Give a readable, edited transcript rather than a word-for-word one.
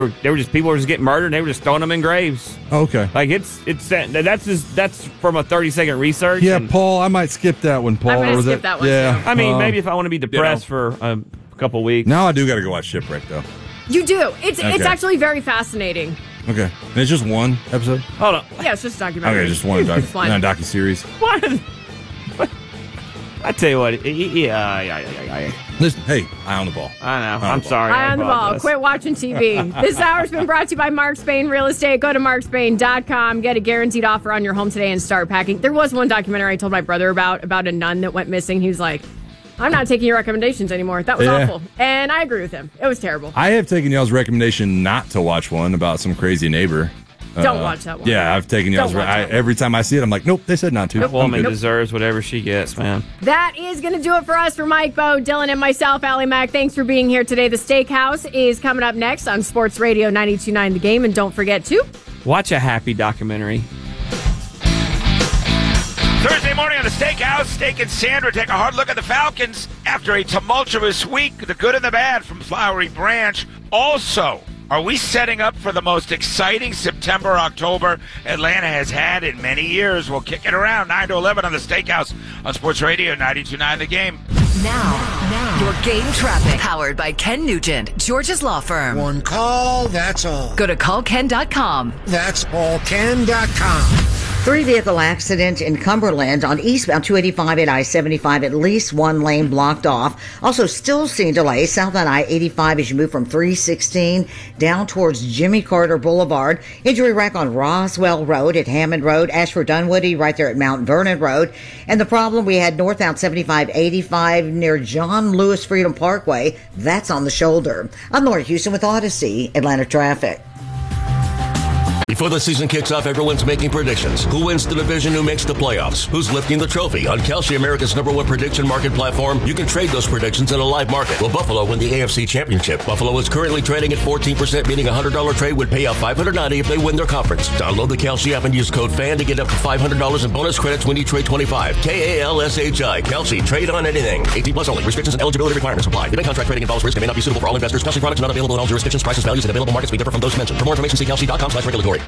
were just people were just getting murdered and they were just throwing them in graves. Okay. Like that's from a 30-second research. Yeah, Paul, I might skip that one, Paul. I'm going to skip that one, Yeah. too. I mean, maybe if I want to be depressed for a couple weeks. Now I do got to go watch Shipwreck, though. You do. It's Okay. actually very fascinating. Okay. And it's just one episode? Hold on. Yeah, it's just a documentary. Okay, just one It's one. docu-series. What? I tell you what. Yeah. Listen, hey, eye on the ball. I know. Eye on I'm the ball. sorry. Eye I on the ball. apologize. Quit watching TV. This hour's been brought to you by Mark Spain Real Estate. Go to markspain.com. Get a guaranteed offer on your home today and start packing. There was one documentary I told my brother about a nun that went missing. He was like, I'm not taking your recommendations anymore. That was awful. And I agree with him. It was terrible. I have taken y'all's recommendation not to watch one about some crazy neighbor. Don't watch that one. Yeah, I've taken y'all's. Don't watch that one. Every time I see it, I'm like, nope, they said not to. That I'm woman good. deserves whatever she gets, man. That is going to do it for us. For Mike, Bo, Dylan, and myself, Allie Mack, thanks for being here today. The Steakhouse is coming up next on Sports Radio 92.9 The Game. And don't forget to Watch a happy documentary. Thursday morning on the Steakhouse, Steak and Sandra take a hard look at the Falcons after a tumultuous week, the good and the bad from Flowery Branch. Also, are we setting up for the most exciting September, October Atlanta has had in many years? We'll kick it around 9 to 11 on the Steakhouse on Sports Radio 92.9 The Game. Now, your game traffic. Powered by Ken Nugent, George's Law Firm. One call, that's all. Go to callken.com. That's allken.com. 3-vehicle accident in Cumberland on eastbound 285 at I-75, at least one lane blocked off. Also still seeing delays southbound I-85 as you move from 316 down towards Jimmy Carter Boulevard. Injury wreck on Roswell Road at Hammond Road, Ashford Dunwoody right there at Mount Vernon Road. And the problem we had northbound 75-85 near John Lewis Freedom Parkway. That's on the shoulder. I'm Laura Houston with Odyssey, Atlanta Traffic. Before the season kicks off, everyone's making predictions. Who wins the division? Who makes the playoffs? Who's lifting the trophy? On Kalshi, America's #1 prediction market platform, you can trade those predictions in a live market. Will Buffalo win the AFC Championship? Buffalo is currently trading at 14%, meaning a $100 trade would pay out $590 if they win their conference. Download the Kalshi app and use code FAN to get up to $500 in bonus credits when you trade 25. KALSHI. Kalshi. Trade on anything. 18 plus only. Restrictions and eligibility requirements apply. The bank contract trading involves risk and may not be suitable for all investors. Kalshi products are not available in all jurisdictions. Prices, values, and available markets may differ from those mentioned. For more information, see kalshi.com/regulatory.